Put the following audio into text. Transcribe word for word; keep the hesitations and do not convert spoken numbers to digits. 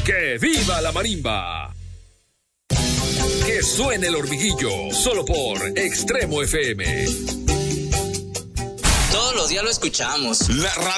¡Que viva la marimba! Que suene el hormiguillo, solo por Extremo F M. Todos los días lo escuchamos. La radio